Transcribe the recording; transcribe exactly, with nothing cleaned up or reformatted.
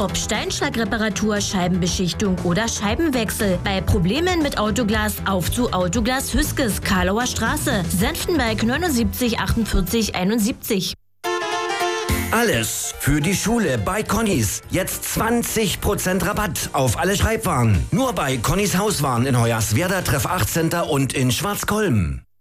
Ob Steinschlagreparatur, Scheibenbeschichtung oder Scheibenwechsel. Bei Problemen mit Autoglas auf zu Autoglas Hüskes, Karlauer Straße, Senftenberg neunundsiebzig achtundvierzig einundsiebzig. Alles für die Schule bei Connys. Jetzt zwanzig Prozent Rabatt auf alle Schreibwaren. Nur bei Connys Hauswaren in Hoyerswerda, Treff acht Center und in Schwarzkolm.